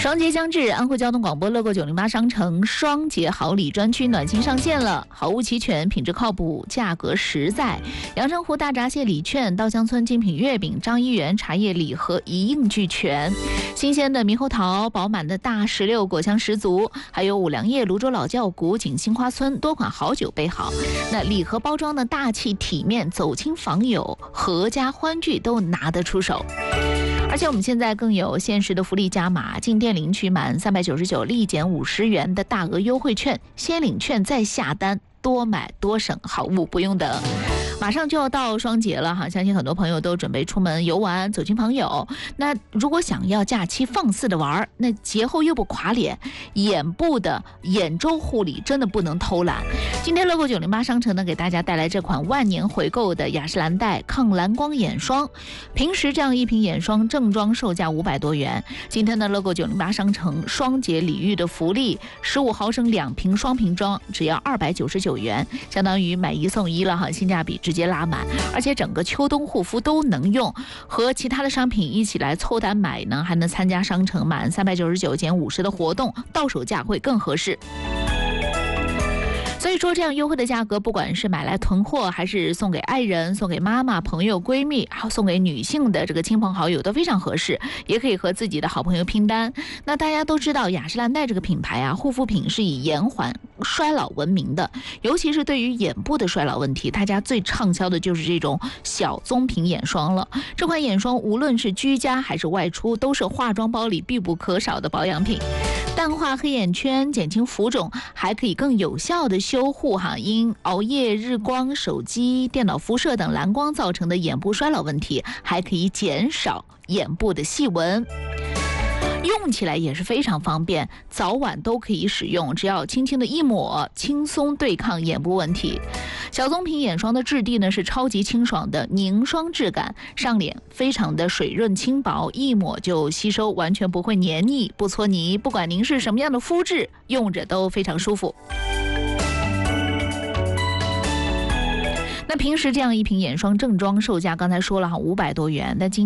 双节将至，安徽交通广播乐购908商城双节好礼专区暖心上线了，好物齐全，品质靠谱，价格实在。阳澄湖大闸蟹礼券、稻香村精品月饼、张一元茶叶礼盒一应俱全，新鲜的猕猴桃、饱满的大石榴果香十足，还有五粮液、泸州老窖谷、锦杏花村多款好酒备好。那礼盒包装的大气体面，走亲访友，合家欢聚都拿得出手。而且我们现在更有限时的福利加码，进店领取满399立减50元的大额优惠券，先领券再下单，多买多省，好物不用等。马上就要到双节了哈，相信很多朋友都准备出门游玩，走亲朋友。那如果想要假期放肆的玩，那节后又不垮脸，眼部的眼周护理真的不能偷懒。今天乐购908商城呢，给大家带来这款万年回购的雅诗兰黛抗蓝光眼霜。平时这样一瓶眼霜正装售价500多元，今天的乐购908商城双节礼遇的福利，15毫升2瓶双瓶装只要299元，相当于买1送1了哈，性价比直接拉满，而且整个秋冬护肤都能用，和其他的商品一起来凑单买呢，还能参加商城满399减50的活动，到手价会更合适。所以说这样优惠的价格，不管是买来囤货，还是送给爱人、送给妈妈、朋友、闺蜜，还有送给女性的这个亲朋好友都非常合适，也可以和自己的好朋友拼单。那大家都知道雅诗兰黛这个品牌啊，护肤品是以延缓衰老闻名的，尤其是对于眼部的衰老问题，大家最畅销的就是这种小棕瓶眼霜了。这款眼霜无论是居家还是外出，都是化妆包里必不可少的保养品。淡化黑眼圈，减轻浮肿，还可以更有效的修护因熬夜、日光、手机、电脑辐射等蓝光造成的眼部衰老问题，还可以减少眼部的细纹。用起来也是非常方便，早晚都可以使用，只要轻轻的一抹，轻松对抗眼部问题。小棕瓶眼霜的质地呢是超级清爽的凝霜质感，上脸非常的水润轻薄，一抹就吸收，完全不会黏腻不搓泥，不管您是什么样的肤质，用着都非常舒服。那平时这样一瓶眼霜正装售价刚才说了500多元，但今